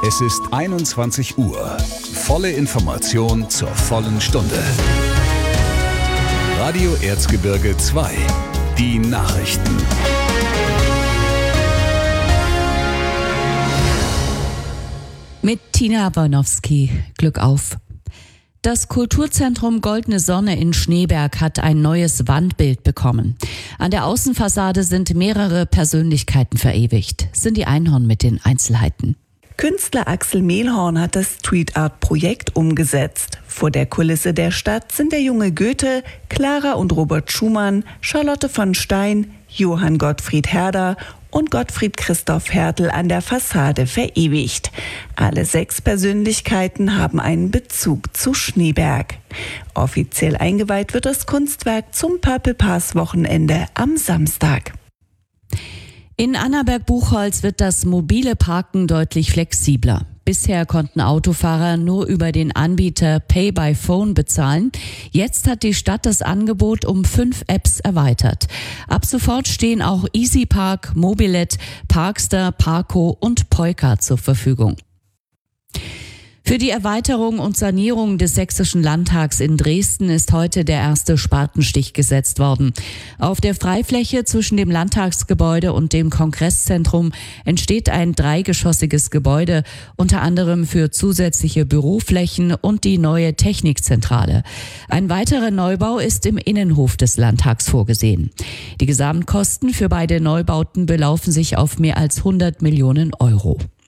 Es ist 21 Uhr. Volle Information zur vollen Stunde. Radio Erzgebirge 2. Die Nachrichten. Mit Tina Wojnowski. Glück auf. Das Kulturzentrum Goldene Sonne in Schneeberg hat ein neues Wandbild bekommen. An der Außenfassade sind mehrere Persönlichkeiten verewigt. Cindy Einhorn mit den Einzelheiten. Künstler Axel Mehlhorn hat das Street Art Projekt umgesetzt. Vor der Kulisse der Stadt sind der junge Goethe, Clara und Robert Schumann, Charlotte von Stein, Johann Gottfried Herder und Gottfried Christoph Hertel an der Fassade verewigt. Alle 6 Persönlichkeiten haben einen Bezug zu Schneeberg. Offiziell eingeweiht wird das Kunstwerk zum Purple Pass Wochenende am Samstag. In Annaberg-Buchholz wird das mobile Parken deutlich flexibler. Bisher konnten Autofahrer nur über den Anbieter Pay by Phone bezahlen. Jetzt hat die Stadt das Angebot um 5 Apps erweitert. Ab sofort stehen auch EasyPark, Mobilet, Parkster, Parco und Polka zur Verfügung. Für die Erweiterung und Sanierung des Sächsischen Landtags in Dresden ist heute der erste Spatenstich gesetzt worden. Auf der Freifläche zwischen dem Landtagsgebäude und dem Kongresszentrum entsteht ein 3-geschossiges Gebäude, unter anderem für zusätzliche Büroflächen und die neue Technikzentrale. Ein weiterer Neubau ist im Innenhof des Landtags vorgesehen. Die Gesamtkosten für beide Neubauten belaufen sich auf mehr als 100 Millionen Euro.